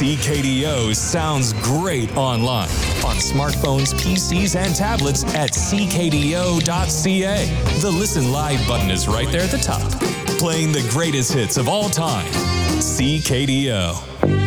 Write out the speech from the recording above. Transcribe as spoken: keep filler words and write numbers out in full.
C K D O sounds great online, on smartphones, P Cs, and tablets at c k d o dot c a. The Listen Live button is right there at the top, playing the greatest hits of all time. C K D O.